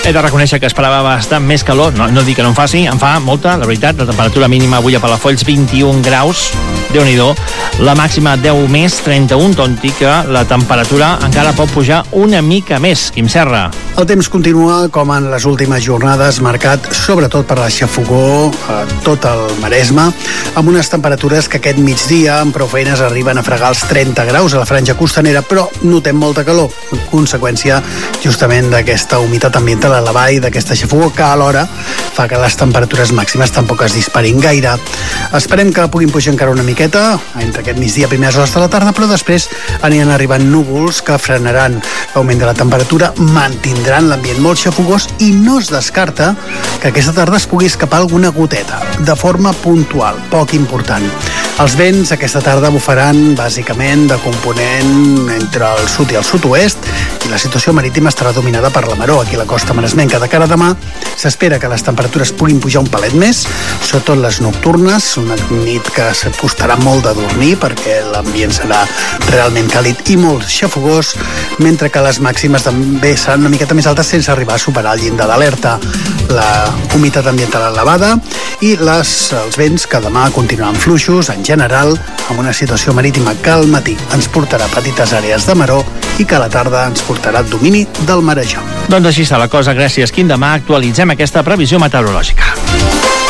He de reconèixer que esperava bastant més calor, no dic que no en faci, en fa molta, la veritat. La temperatura mínima avui a Palafolls 21 graus, Déu-n'hi-do. La màxima 10 més, 31, tot i que la temperatura encara pot pujar una mica més. Quim Serra. El temps continua com en les últimes jornades, marcat sobretot per la xafogor a tot el Maresme, amb unes temperatures que aquest migdia amb prou feines arriben a fregar els 30 graus a la franja costanera, però notem molta calor, conseqüència justament d'aquesta humitat ambiental a la vall, d'aquesta xafogor que alhora fa que les temperatures màximes tampoc es disparin gaire. Esperem que puguin pujar encara una miqueta entre aquest migdia, primeres hores de la tarda, però després aniran arribant núvols que frenaran l'augment de la temperatura, mantindran l'ambient molt xafogós i no es descarta que aquesta tarda es pugui escapar alguna goteta, de forma puntual, poc important. Els vents aquesta tarda bufaran bàsicament de component entre el sud i el sud-oest i la situació marítima estarà dominada per la maró aquí a la costa maresmenca. De cara a demà s'espera que les temperatures puguin pujar un palet més, sobretot les nocturnes, una nit que costarà molt de dormir perquè l'ambient serà realment càlid i molt xafogós, mentre que les màximes també seran una miqueta més altes sense arribar a superar el llindar d'alerta. La humitat ambiental elevada i els vents que demà continuaran fluixos en general, amb una situació marítima que al matí ens portarà petites àrees de maró i que a la tarda ens portarà domini del marejó. Doncs així està la cosa, gràcies, Quim. Demà actualitzem aquesta previsió meteorològica.